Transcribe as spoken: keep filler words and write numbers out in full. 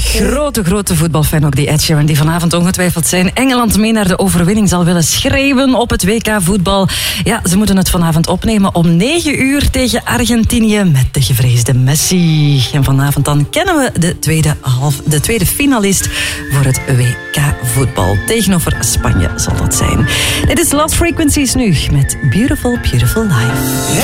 grote, grote voetbalfan ook, die Ed Sheeran, die vanavond ongetwijfeld zijn Engeland mee naar de overwinning zal willen schreeuwen op het W K voetbal. Ja, ze moeten het vanavond opnemen om negen uur tegen Argentinië met de gevreesde Messi. En vanavond dan kennen we de tweede, half, de tweede finalist voor het W K voetbal. Tegenover Spanje zal dat zijn. Dit is Lost Frequencies nu met Beautiful, Beautiful Life.